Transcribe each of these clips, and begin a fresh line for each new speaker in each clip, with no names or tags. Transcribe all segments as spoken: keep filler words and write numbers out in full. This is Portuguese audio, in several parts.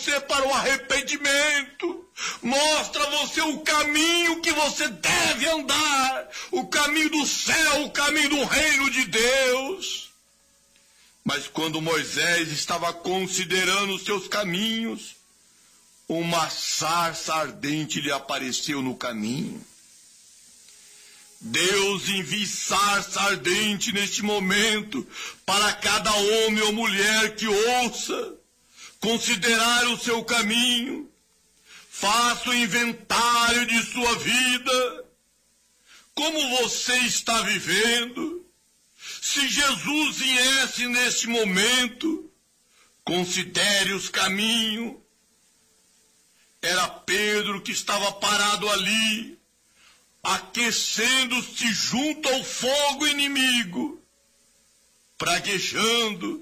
você para o arrependimento, mostra a você o caminho que você deve andar, o caminho do céu, o caminho do reino de Deus. Mas quando Moisés estava considerando os seus caminhos, uma sarça ardente lhe apareceu no caminho. Deus envia sarça ardente neste momento para cada homem ou mulher que ouça, considerar o seu caminho, faça o inventário de sua vida, como você está vivendo. Se Jesus viesse neste momento, considere os caminhos. Era Pedro que estava parado ali, aquecendo-se junto ao fogo inimigo, praguejando,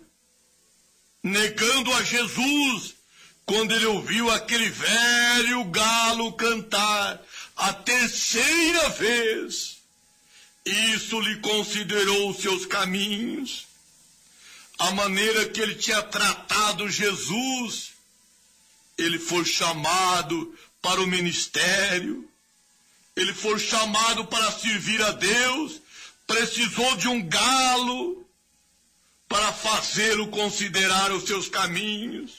negando a Jesus, quando ele ouviu aquele velho galo cantar a terceira vez. Isso lhe considerou os seus caminhos, a maneira que ele tinha tratado Jesus. Ele foi chamado para o ministério, ele foi chamado para servir a Deus, precisou de um galo para fazê-lo considerar os seus caminhos.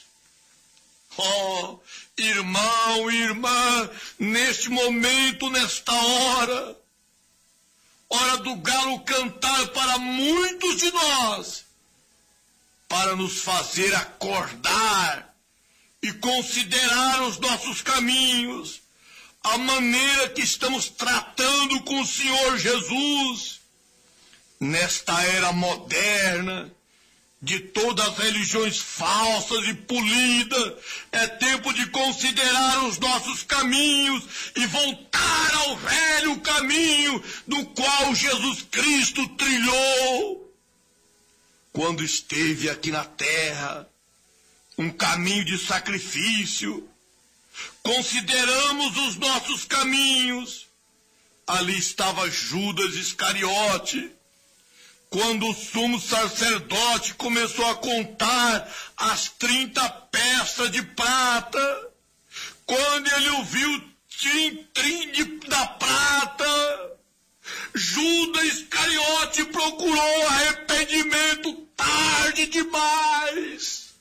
Oh, irmão e irmã, neste momento, nesta hora, hora do galo cantar para muitos de nós, para nos fazer acordar e considerar os nossos caminhos, a maneira que estamos tratando com o Senhor Jesus. Nesta era moderna, de todas as religiões falsas e polidas, é tempo de considerar os nossos caminhos e voltar ao velho caminho do qual Jesus Cristo trilhou quando esteve aqui na terra, um caminho de sacrifício. Consideramos os nossos caminhos. Ali estava Judas Iscariote, quando o sumo sacerdote começou a contar as trinta peças de prata. Quando ele ouviu trim-trim de- da prata, Judas Iscariote procurou arrependimento tarde demais.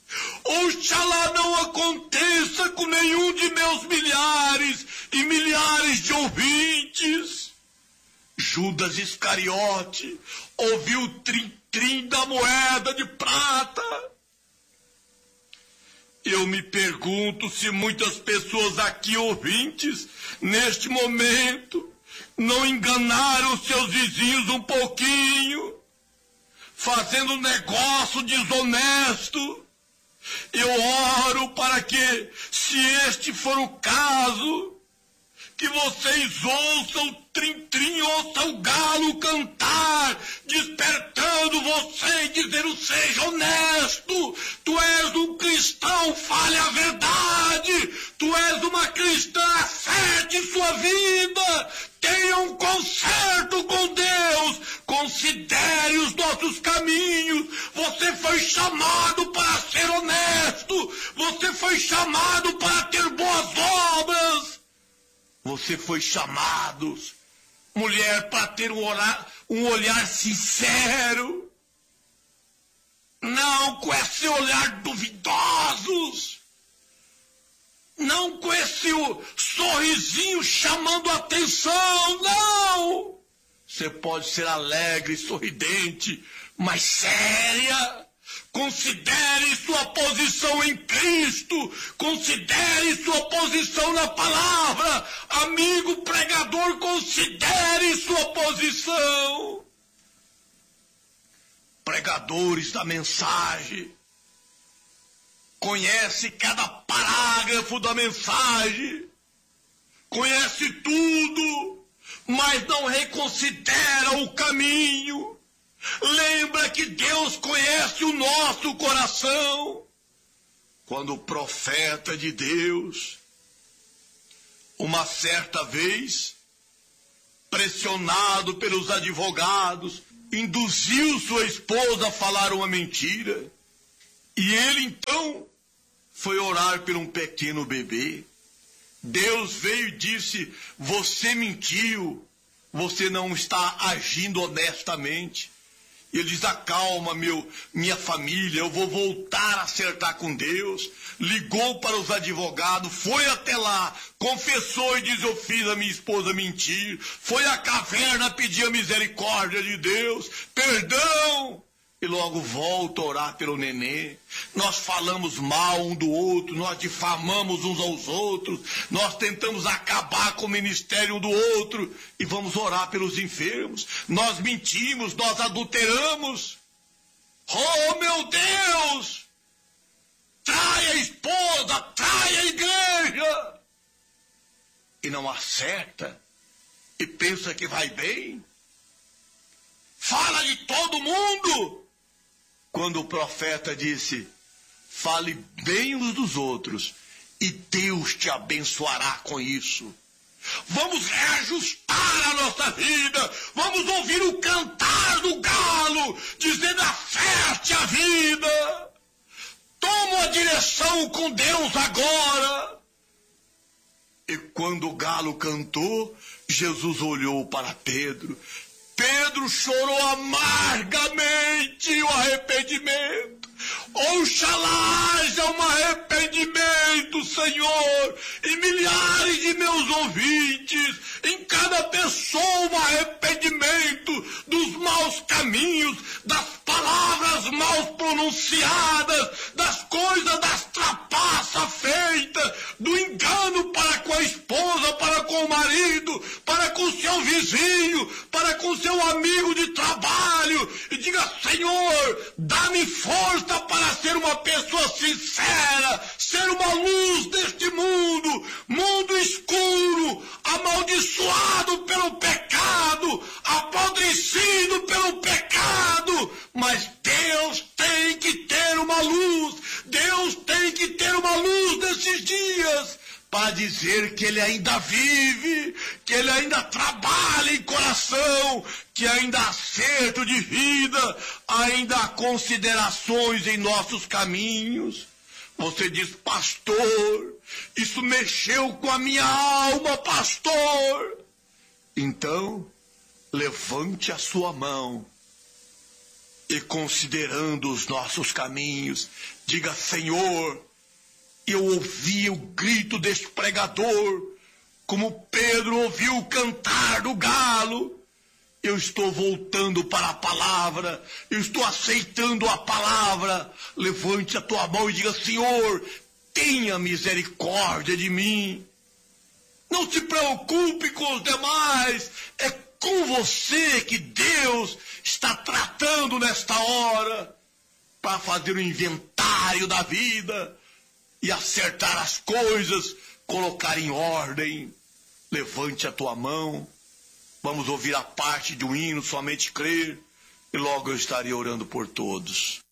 Oxalá não aconteça com nenhum de meus milhares e milhares de ouvintes. Judas Iscariote ouviu o trim-trim da moeda de prata. Eu me pergunto se muitas pessoas aqui ouvintes, neste momento, não enganaram seus vizinhos um pouquinho, fazendo negócio desonesto. Eu oro para que, se este for o caso, que vocês ouçam o trim-trim, ouçam o galo cantar, despertando você e dizendo: seja honesto, tu és um cristão, fale a verdade, tu és uma cristã, acerte sua vida, tenha um conserto com Deus, considere os nossos caminhos. Você foi chamado para ser honesto, você foi chamado para ter boas obras. Você foi chamado, mulher, para ter um olhar, um olhar sincero, não com esse olhar duvidosos, não com esse sorrisinho chamando a atenção, não. Você pode ser alegre, sorridente, mas séria. Considere sua posição em Cristo, considere sua posição na palavra. Amigo pregador, considere sua posição. Pregadores da mensagem, conhece cada parágrafo da mensagem, conhece tudo, mas não reconsidera o caminho. Lembra que Deus conhece o nosso coração. Quando o profeta de Deus, uma certa vez, pressionado pelos advogados, induziu sua esposa a falar uma mentira, e ele então foi orar por um pequeno bebê. Deus veio e disse: você mentiu, você não está agindo honestamente. E ele diz: acalma, meu, minha família, eu vou voltar a acertar com Deus. Ligou para os advogados, foi até lá, confessou e diz: eu fiz a minha esposa mentir. Foi à caverna pedir a misericórdia de Deus, perdão. E logo volta a orar pelo nenê. Nós falamos mal um do outro, nós difamamos uns aos outros, nós tentamos acabar com o ministério um do outro e vamos orar pelos enfermos. Nós mentimos, nós adulteramos. Oh, meu Deus! Trai a esposa, trai a igreja! E não acerta e pensa que vai bem. Fala de todo mundo. Quando o profeta disse: fale bem uns dos outros e Deus te abençoará com isso. Vamos reajustar a nossa vida. Vamos ouvir o cantar do galo, dizendo: aferte a vida. Toma a direção com Deus agora. E quando o galo cantou, Jesus olhou para Pedro. Pedro chorou amargamente o arrependimento. Oxalá haja um arrependimento, Senhor, em milhares de meus ouvintes, em cada pessoa um arrependimento dos maus caminhos, das palavras mal pronunciadas, das coisas, das trapaças feitas, do engano para com a esposa, para com o marido, para com o seu vizinho, para com o seu amigo de trabalho, e diga: Senhor, dá-me força para ser uma pessoa sincera, ser uma luz deste mundo, mundo escuro, amaldiçoado pelo pecado, apodrecido pelo pecado, mas Deus tem que ter uma luz, Deus tem que ter uma luz nesses dias, para dizer que Ele ainda vive, que Ele ainda trabalha em coração, que ainda há acerto de vida, ainda há considerações em nossos caminhos. Você diz: pastor, isso mexeu com a minha alma, pastor. Então, levante a sua mão e, considerando os nossos caminhos, diga: Senhor, eu ouvi o grito deste pregador, como Pedro ouviu o cantar do galo. Eu estou voltando para a palavra, eu estou aceitando a palavra. Levante a tua mão e diga: Senhor, tenha misericórdia de mim. Não se preocupe com os demais, é com você que Deus está tratando nesta hora, para fazer um inventário da vida e acertar as coisas, colocar em ordem. Levante a tua mão. Vamos ouvir a parte do hino Somente Crer, e logo eu estarei orando por todos.